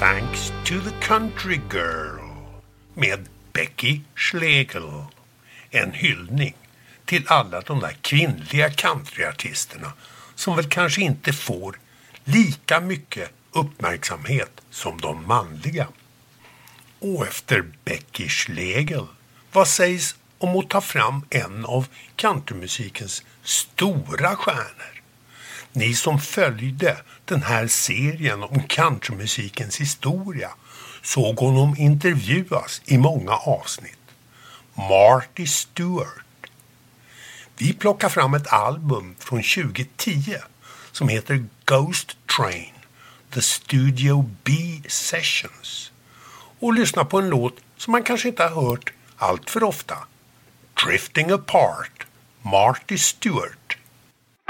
Thanks to the Country Girl med Becky Schlegel. En hyllning till alla de där kvinnliga countryartisterna som väl kanske inte får lika mycket uppmärksamhet som de manliga. Och efter Becky Schlegel, vad sägs om att ta fram en av countrymusikens stora stjärnor? Ni som följde den här serien om countrymusikens historia såg honom intervjuas i många avsnitt. Marty Stuart. Vi plockar fram ett album från 2010 som heter Ghost Train, The Studio B Sessions, och lyssna på en låt som man kanske inte har hört allt för ofta. Drifting Apart, Marty Stuart.